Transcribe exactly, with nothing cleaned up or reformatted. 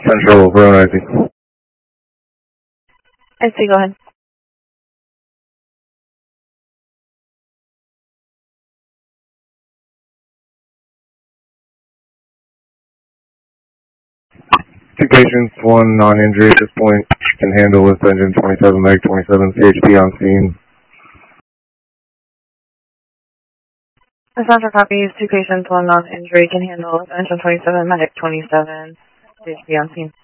Central, Verona, I see. I see, go ahead. Two patients, one non-injury at this point, can handle with engine twenty-seven, Meg twenty-seven, C H P on scene. The Central copies, two patients, one non-injury, can handle with engine twenty-seven, medic twenty-seven, C H P on scene.